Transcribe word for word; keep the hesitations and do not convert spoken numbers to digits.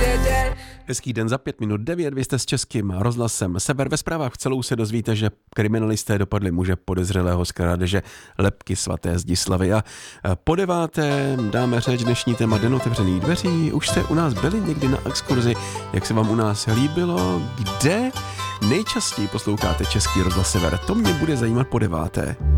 Hezký den za pět minut devět, vy jste s Českým rozhlasem Sever. Ve zprávách v celou se dozvíte, že kriminalisté dopadli muže podezřelého z krádeže lebky svaté Zdislavy. A po deváté dáme řeč dnešní téma Den otevřených dveří. Už jste u nás byli někdy na exkurzi, jak se vám u nás líbilo, kde nejčastěji posloucháte Český rozhlas Sever. To mě bude zajímat po deváté.